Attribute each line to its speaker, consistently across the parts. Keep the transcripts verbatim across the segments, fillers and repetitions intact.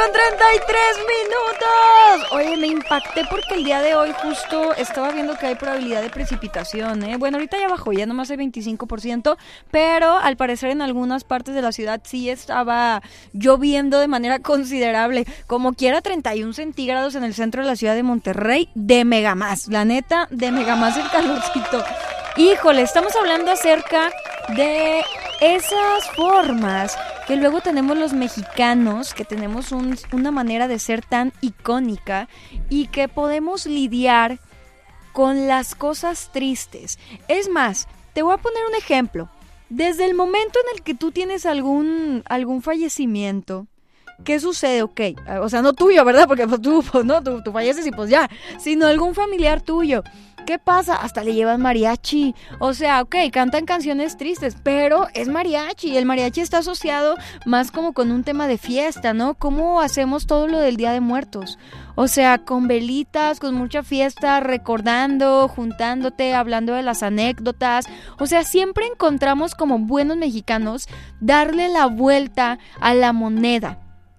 Speaker 1: treinta y tres minutos. Oye, me impacté porque el día de hoy justo estaba viendo que hay probabilidad de precipitación, ¿eh? Bueno, ahorita ya bajó, ya nomás hay veinticinco por ciento, pero al parecer en algunas partes de la ciudad sí estaba lloviendo de manera considerable. Como quiera, treinta y uno centígrados en el centro de la ciudad de Monterrey, de mega más. La neta, de mega más el calorcito. Híjole, estamos hablando acerca de esas formas que luego tenemos los mexicanos, que tenemos un, una manera de ser tan icónica y que podemos lidiar con las cosas tristes. Es más, te voy a poner un ejemplo. Desde el momento en el que tú tienes algún, algún fallecimiento, ¿qué sucede? Ok, o sea, no tuyo, ¿verdad? Porque pues, tú, pues, no, tú, tú falleces y pues ya, sino algún familiar tuyo. ¿Qué pasa? Hasta le llevan mariachi. O sea, ok, cantan canciones tristes, pero es mariachi. El mariachi está asociado más como con un tema de fiesta, ¿no? ¿Cómo hacemos todo lo del Día de Muertos? O sea, con velitas, con mucha fiesta, recordando, juntándote, hablando de las anécdotas. O sea, siempre encontramos como buenos mexicanos darle la vuelta a la moneda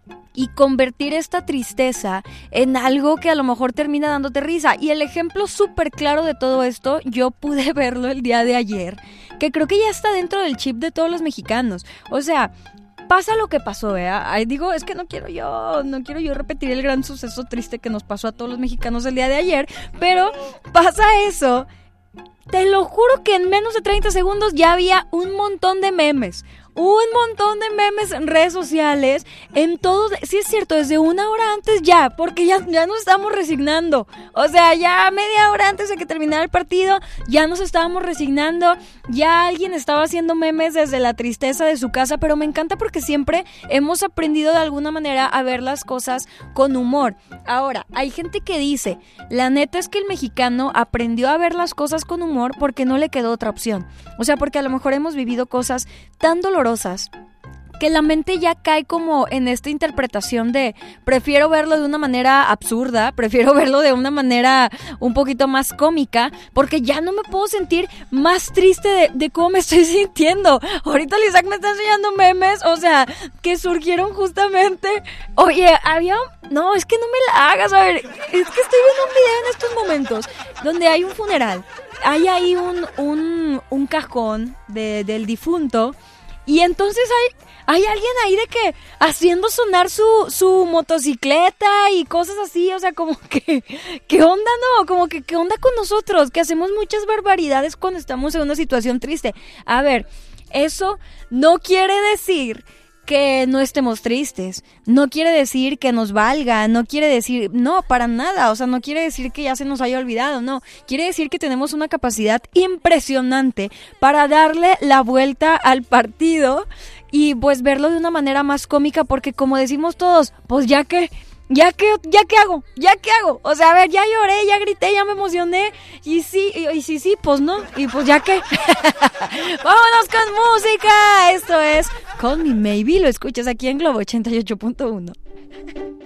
Speaker 1: y convertir esta tristeza en algo que a lo mejor termina dándote risa. Y el ejemplo súper claro de todo esto, yo pude verlo el día de ayer, que creo que ya está dentro del chip de todos los mexicanos. O sea, pasa lo que pasó, ¿eh? Ay, digo, es que no quiero yo, no quiero yo repetir el gran suceso triste que nos pasó a todos los mexicanos el día de ayer, pero pasa eso. Te lo juro que en menos de treinta segundos ya había un montón de memes. Un montón de memes en redes sociales, en todos, sí es cierto, desde una hora antes ya, porque ya, ya nos estamos resignando. O sea, ya media hora antes de que terminara el partido, ya nos estábamos resignando, ya alguien estaba haciendo memes desde la tristeza de su casa, pero me encanta porque siempre hemos aprendido de alguna manera a ver las cosas con humor. Ahora, hay gente que dice, la neta es que el mexicano aprendió a ver las cosas con humor porque no le quedó otra opción. O sea, porque a lo mejor hemos vivido cosas tan dolorosas que la mente ya cae como en esta interpretación de prefiero verlo de una manera absurda, prefiero verlo de una manera un poquito más cómica, porque ya no me puedo sentir más triste de, de cómo me estoy sintiendo. Ahorita el Isaac me está enseñando memes, o sea, que surgieron justamente. Oye, había... No, es que no me la hagas, a ver, es que estoy viendo un video en estos momentos donde hay un funeral, hay ahí un, un, un cajón de, del difunto. Y entonces hay, hay alguien ahí de que haciendo sonar su, su motocicleta y cosas así, o sea, como que, ¿qué onda, no? Como que, ¿qué onda con nosotros? Que hacemos muchas barbaridades cuando estamos en una situación triste. A ver, eso no quiere decir que no estemos tristes, no quiere decir que nos valga, no quiere decir, no, para nada, o sea, no quiere decir que ya se nos haya olvidado, no, quiere decir que tenemos una capacidad impresionante para darle la vuelta al partido y pues verlo de una manera más cómica, porque como decimos todos, pues ya que... ¿Ya qué, ya qué hago? ¿Ya qué hago? O sea, a ver, ya lloré, ya grité, ya me emocioné. Y sí, y, y sí, sí, pues no. Y pues ya qué. ¡Vámonos con música! Esto es Call Me Maybe. Lo escuchas aquí en Globo ochenta y ocho punto uno.